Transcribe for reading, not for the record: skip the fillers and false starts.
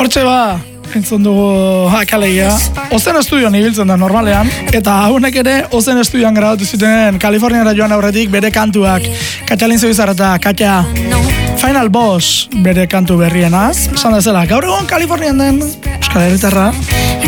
Hortxe ba, entzun dugu akalegia. Ozen estudioan ibiltzen da normalean, eta haunek ere Ozen estudioan grabatu zuten Kaliforniara joan aurretik bere kantuak. Katxalin Zubizar eta Katja Final Boss bere kantu berriena. Esan da zela, gaur egon Kalifornian den Euskal Herritarra